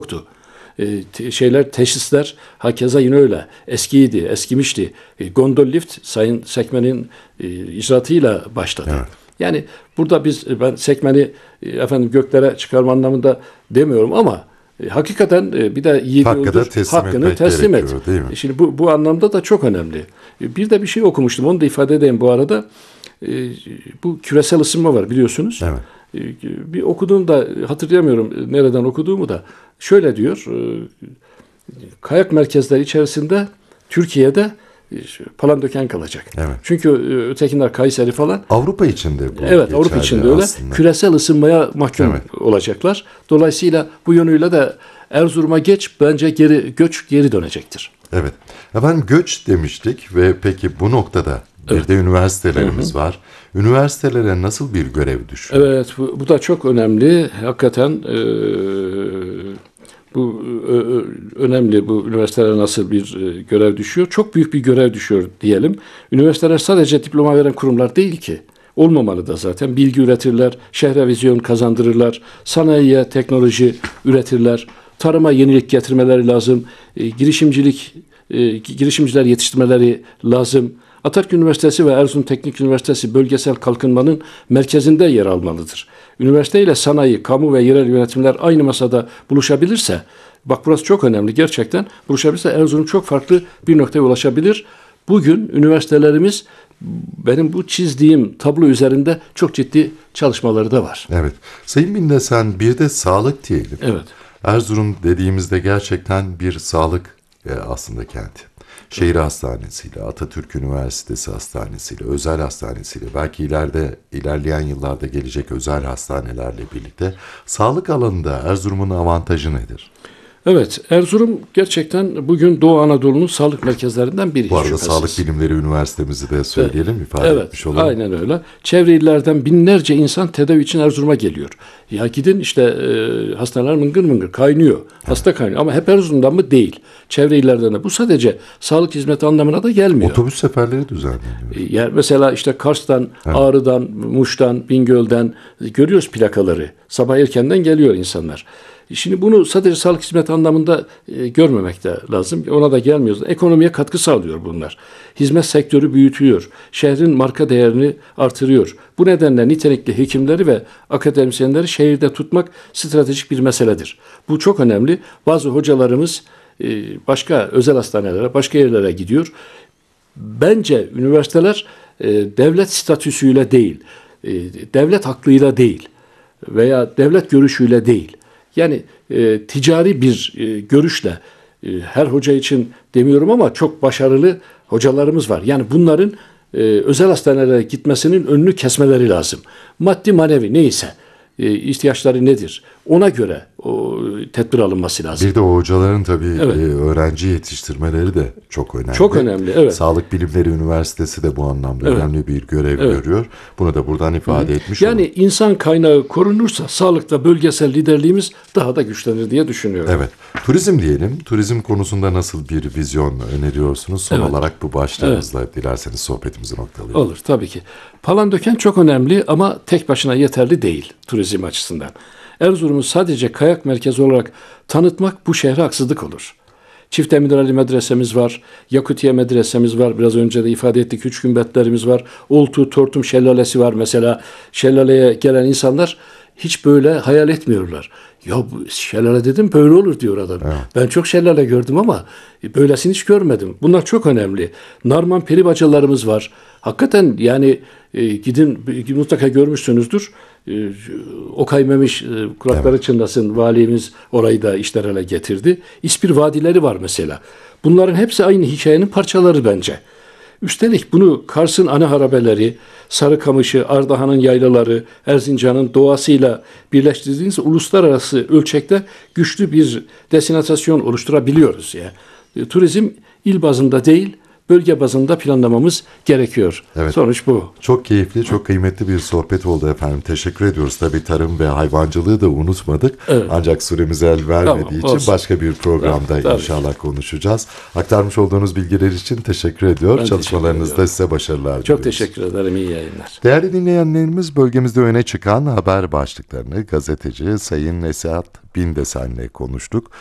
Teşhisler hakeza yine öyle. Eskimişti. Gondol lift Sayın Sekmen'in icraatıyla başladı. Evet. Yani burada ben Sekmen'i göklere çıkarma anlamında demiyorum ama hakikaten bir de yiğidi öldür, hakkını teslim et. Şimdi bu anlamda da çok önemli. Bir de bir şey okumuştum, onu da ifade edeyim bu arada. Bu küresel ısınma var biliyorsunuz. Evet. Bir okuduğumda hatırlayamıyorum nereden okuduğumu da şöyle diyor. Kayak merkezleri içerisinde Türkiye'de Palandöken kalacak. Evet. Çünkü ötekiler Kayseri falan. Avrupa içinde bu. Evet, Avrupa içinde öyle. Aslında. Küresel ısınmaya mahkum olacaklar. Dolayısıyla bu yönüyle de Erzurum'a bence geri dönecektir. Evet. Efendim göç demiştik ve peki bu noktada bir de üniversitelerimiz var. Üniversitelere nasıl bir görev düşüyor? Evet, bu da çok önemli. Hakikaten bu önemli. Bu üniversitelere nasıl bir görev düşüyor? Çok büyük bir görev düşüyor diyelim. Üniversiteler sadece diploma veren kurumlar değil ki. Olmamalı da zaten. Bilgi üretirler, şehre vizyon kazandırırlar, sanayiye teknoloji üretirler, tarıma yenilik getirmeleri lazım, girişimciler yetiştirmeleri lazım. Atatürk Üniversitesi ve Erzurum Teknik Üniversitesi bölgesel kalkınmanın merkezinde yer almalıdır. Üniversite ile sanayi, kamu ve yerel yönetimler aynı masada buluşabilirse, bak burası çok önemli gerçekten, buluşabilirse Erzurum çok farklı bir noktaya ulaşabilir. Bugün üniversitelerimiz benim bu çizdiğim tablo üzerinde çok ciddi çalışmaları da var. Evet. Sayın Bindesen bir de sağlık diyelim. Evet. Erzurum dediğimizde gerçekten bir sağlık aslında kenti. Şehir hastanesiyle, Atatürk Üniversitesi hastanesiyle, özel hastanesiyle, belki ilerleyen yıllarda gelecek özel hastanelerle birlikte sağlık alanında Erzurum'un avantajı nedir? Evet, Erzurum gerçekten bugün Doğu Anadolu'nun sağlık merkezlerinden biri. Bu arada Sağlık Bilimleri Üniversitemizi de söyleyelim, ifade etmiş olalım. Aynen öyle. Çevre illerden binlerce insan tedavi için Erzurum'a geliyor. Ya gidin hastaneler mıngır mıngır kaynıyor. Hasta kaynıyor ama hep Erzurum'dan mı? Değil. Çevre illerden de. Bu sadece sağlık hizmeti anlamına da gelmiyor. Otobüs seferleri düzenleniyor. Mesela Kars'tan, Ağrı'dan, Muş'tan, Bingöl'den görüyoruz plakaları. Sabah erkenden geliyor insanlar. Şimdi bunu sadece sağlık hizmeti anlamında görmemek de lazım. Ona da gelmiyoruz. Ekonomiye katkı sağlıyor bunlar. Hizmet sektörü büyütüyor. Şehrin marka değerini artırıyor. Bu nedenle nitelikli hekimleri ve akademisyenleri şehirde tutmak stratejik bir meseledir. Bu çok önemli. Bazı hocalarımız başka özel hastanelere, başka yerlere gidiyor. Bence üniversiteler devlet statüsüyle değil, devlet hakkıyla değil veya devlet görüşüyle değil. Yani ticari bir görüşle her hoca için demiyorum ama çok başarılı hocalarımız var. Yani bunların özel hastanelere gitmesinin önünü kesmeleri lazım. Maddi manevi neyse ihtiyaçları nedir? Ona göre tedbir alınması lazım. Bir de o hocaların tabii öğrenci yetiştirmeleri de çok önemli. Çok önemli, evet. Sağlık Bilimleri Üniversitesi de bu anlamda önemli bir görev görüyor. Bunu da buradan ifade etmiş olalım. Yani insan kaynağı korunursa sağlıkta bölgesel liderliğimiz daha da güçlenir diye düşünüyorum. Evet. Turizm diyelim. Turizm konusunda nasıl bir vizyon öneriyorsunuz? Son olarak bu başlığımızla dilerseniz sohbetimizi noktalayalım. Olur tabii ki. Palandöken çok önemli ama tek başına yeterli değil turizm açısından. Erzurum'u sadece kayak merkezi olarak tanıtmak bu şehre haksızlık olur. Çift Emirali medresemiz var, Yakutiye medresemiz var, biraz önce de ifade ettik, 3 gümbetlerimiz var, Oltu, Tortum şelalesi var mesela. Şelaleye gelen insanlar hiç böyle hayal etmiyorlar. Ya bu şelale dedim böyle olur diyor adam. Evet. Ben çok şelale gördüm ama böylesini hiç görmedim. Bunlar çok önemli. Narman peribacalarımız var. Hakikaten yani gidin mutlaka görmüşsünüzdür. Okay Memiş kulakları çınlasın, valimiz orayı da işler hale getirdi. İspir vadileri var mesela. Bunların hepsi aynı hikayenin parçaları bence. Üstelik bunu Kars'ın ana harabeleri, Sarıkamış'ı, Ardahan'ın yaylaları, Erzincan'ın doğasıyla birleştirdiğiniz uluslararası ölçekte güçlü bir destinasyon oluşturabiliyoruz ya. Turizm il bazında değil, bölge bazında planlamamız gerekiyor. Evet. Sonuç bu. Çok keyifli, çok kıymetli bir sohbet oldu efendim. Teşekkür ediyoruz. Tabii tarım ve hayvancılığı da unutmadık. Evet. Ancak süremiz el vermediği Tamam, için olsun. başka bir programda Tabii. inşallah konuşacağız. Aktarmış olduğunuz bilgiler için teşekkür ediyor. Ben Çalışmalarınızda teşekkür size başarılar Çok diliyoruz. teşekkür ederim. İyi yayınlar. Değerli dinleyenlerimiz, bölgemizde öne çıkan haber başlıklarını gazeteci Sayın Esat Bindesen'le konuştuk.